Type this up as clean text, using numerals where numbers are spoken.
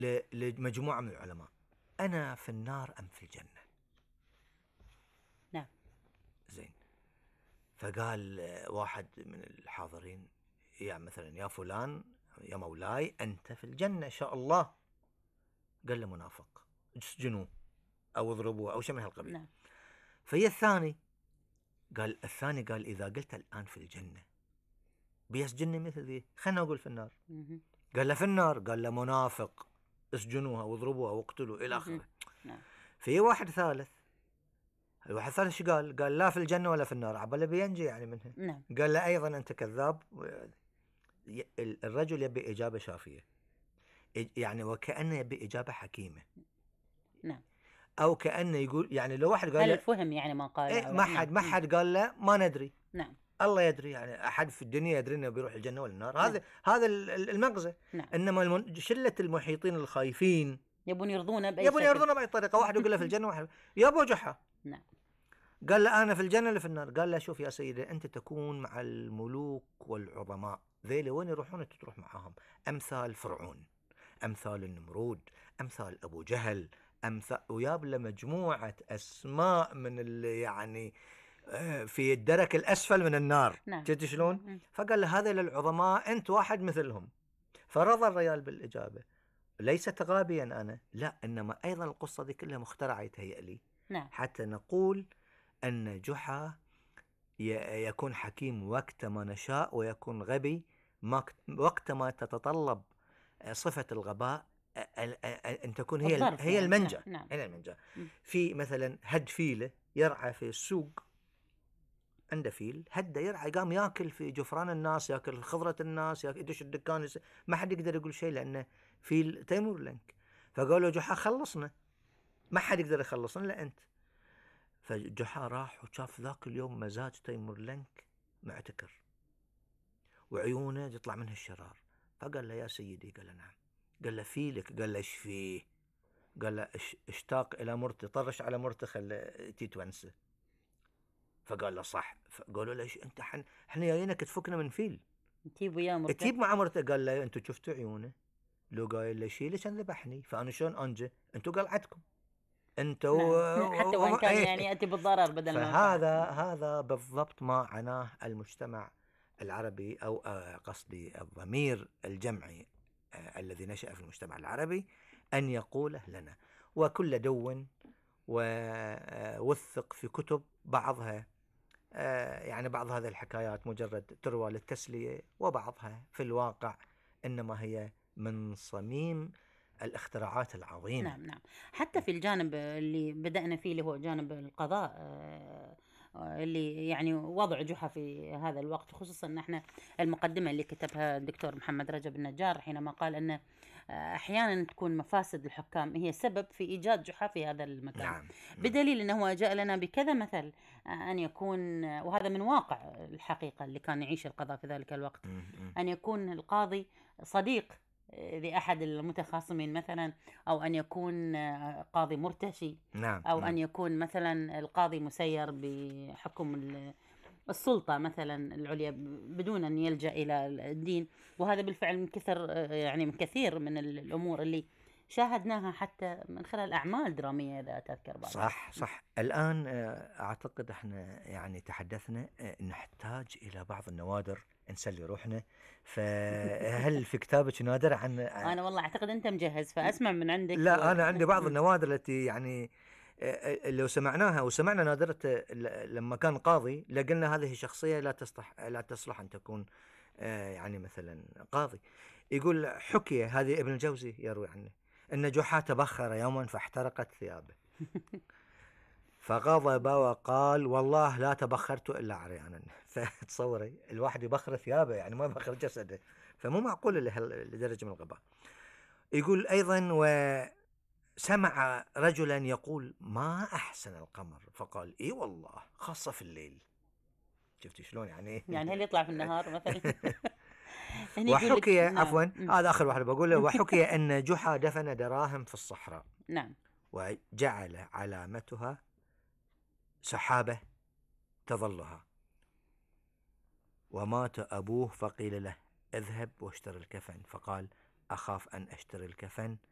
لمجموعة من العلماء: أنا في النار أم في الجنة؟ نعم. زين. فقال واحد من الحاضرين: يا مثلا يا فلان يا مولاي أنت في الجنة إن شاء الله. قال له: منافق، اسجنوه أو اضربوه أو شيء من هالقبيل. نعم. فهي الثاني قال: إذا قلت الآن في الجنة بيسجنني مثل ذي، خلنا أقول في النار. قال له: في النار. قال له: منافق، اسجنوها واضربوها واقتلوا إلى آخره. نعم. في واحد ثالث، الواحد الثالث شو قال؟ قال: لا في الجنة ولا في النار، عبالة بينجي يعني منها. نعم. قال له: أيضا أنت كذاب. الرجل يبي إجابة شافية، يعني وكأنه يبي إجابة حكيمة. نعم. أو كأنه يقول يعني لو واحد قال هل له فهم يعني ما قال؟ إيه، ما حد قال له ما ندري. نعم. الله يدري، يعني أحد في الدنيا يدري إنه بيروح الجنة ولا النار؟ نعم. هذا المغزى. نعم. إنما شلة المحيطين الخايفين يبون يرضونه بأي يبون شكل. يرضونه بأي طريقة. واحد يقول له في الجنة، واحد يا أبو جحا. نعم. قال له: أنا في الجنة ولا في النار؟ قال له: شوف يا سيدي، أنت تكون مع الملوك والعظماء، ذيل وين يروحون أنت تروح معاهم. أمثال فرعون، أمثال النمرود، أمثال أبو جهل، وياب له مجموعة أسماء من اللي يعني في الدرك الأسفل من النار. نعم. شفت شلون؟ فقال له: هذا للعظماء، أنت واحد مثلهم. فرضى الرجال بالإجابة. ليست غابيا أنا، لا، إنما أيضا القصة دي كلها مخترعة يتهيأ لي. نعم. حتى نقول أن جحا يكون حكيم وقت ما نشاء، ويكون غبي وقت ما تتطلب صفة الغباء أن تكون هي يعني. المنجا. نعم. هي المنجا. في مثلا هد فيلة يرعى في السوق، عنده فيل هده يرعى، قام ياكل في جفران الناس، ياكل خضرة الناس، يدش الدكان، ما حد يقدر يقول شيء لأنه فيل تيمور لينك. فقالوا جحا خلصنا، ما حد يقدر يخلصنا إلا أنت. فجحا راح وشاف ذاك اليوم مزاج تيمور لينك معتكر، وعيونه يطلع منها الشرار. فقال له: يا سيدي. قال له: نعم. قال له: فيلك. قال له: ايش فيه؟ قال له: اشتاق الى مرته، طرش على مرته، خلى تتونسه. فقال له: صح. فقالوا له: ايش انت احنا جايينك تفكنا من فيل، تجيب وياه مرته. تجيب مع مرته. قال له: انتوا شفتوا عيونه؟ لو قايل له شيله كان ذبحني، فانا شلون انجي؟ انتوا قلعتكم انتوا. نعم. حتى وإن كان يعني يأتي بالضرر بدل فهذا المنفعة. هذا بالضبط ما عناه المجتمع العربي، أو قصدي الضمير الجمعي الذي نشأ في المجتمع العربي، أن يقوله لنا. وكل دون ووثق في كتب بعضها، يعني بعض هذه الحكايات مجرد تروى للتسلية، وبعضها في الواقع إنما هي من صميم الاختراعات العظيمة. نعم. نعم. حتى في الجانب اللي بدأنا فيه اللي هو جانب القضاء، اللي يعني وضع جحا في هذا الوقت، خصوصا ان احنا المقدمة اللي كتبها الدكتور محمد رجب النجار حينما قال ان احيانا تكون مفاسد الحكام هي سبب في ايجاد جحا في هذا المكان. نعم. بدليل انه هو جاء لنا بكذا مثل ان يكون، وهذا من واقع الحقيقة اللي كان يعيش القضاء في ذلك الوقت، ان يكون القاضي صديق لأحد المتخاصمين مثلا، أو أن يكون قاضي مرتشي، نعم. أو أن يكون مثلا القاضي مسير بحكم السلطة مثلا العليا بدون أن يلجأ إلى الدين. وهذا بالفعل من كثر يعني من كثير من الأمور اللي شاهدناها حتى من خلال أعمال درامية إذا تذكر بعض. صح. الآن أعتقد احنا يعني تحدثنا، نحتاج إلى بعض النوادر نسلي روحنا. فهل في كتابك نادر عن أنا والله أعتقد أنت مجهز فأسمع من عندك. لا، أنا عندي بعض النوادر التي يعني لو سمعناها وسمعنا نادرته لما كان قاضي لقلنا هذه شخصية لا تصلح أن تكون يعني مثلا قاضي. يقول حكي، هذه ابن الجوزي يروي عنه، أن جحا تبخر يوما فاحترقت ثيابه، فغضب وقال: والله لا تبخرت إلا عريانا. فتصوري الواحد يبخر ثيابه، يعني ما يبخر جسده، فمو معقول لدرجة من الغباء. يقول أيضا: وسمع رجلا يقول: ما أحسن القمر، فقال: إي والله خاصة في الليل. شفتي شلون يعني؟ يعني هل يطلع في النهار مثلا؟ هني يقول لك وحكي، نعم. عفوا هذا آخر واحد بقوله، وحكي أن جحا دفن دراهم في الصحراء، نعم. وجعل علامتها سحابة تظلها، ومات أبوه فقيل له: اذهب واشتري الكفن، فقال: أخاف أن أشتري الكفن